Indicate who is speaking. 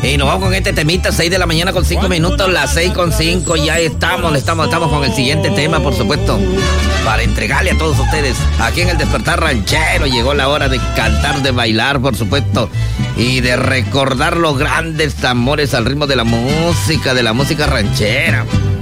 Speaker 1: Y nos vamos con este temita, 6 de la mañana con 5 minutos, las 6:05. Ya estamos con el siguiente tema, por supuesto, para entregarle a todos ustedes. Aquí en el Despertar Ranchero llegó la hora de cantar, de bailar, por supuesto, y de recordar los grandes amores al ritmo de la música ranchera.